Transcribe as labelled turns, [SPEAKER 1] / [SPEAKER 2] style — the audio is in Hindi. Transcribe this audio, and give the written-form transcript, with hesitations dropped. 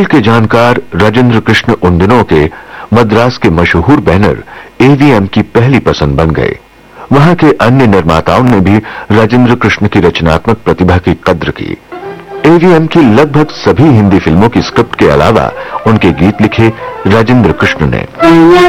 [SPEAKER 1] खेल के जानकार राजेंद्र कृष्ण उन दिनों के मद्रास के मशहूर बैनर एवीएम की पहली पसंद बन गए। वहां के अन्य निर्माताओं ने भी राजेंद्र कृष्ण की रचनात्मक प्रतिभा की कद्र की। एवीएम की लगभग सभी हिंदी फिल्मों की स्क्रिप्ट के अलावा उनके गीत लिखे राजेंद्र कृष्ण ने।